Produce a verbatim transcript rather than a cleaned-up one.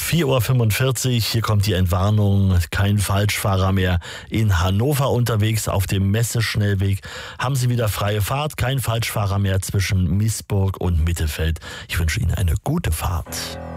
vier Uhr fünfundvierzig, hier kommt die Entwarnung, kein Falschfahrer mehr in Hannover unterwegs auf dem Messeschnellweg. Haben Sie wieder freie Fahrt, kein Falschfahrer mehr zwischen Miesburg und Mittelfeld. Ich wünsche Ihnen eine gute Fahrt.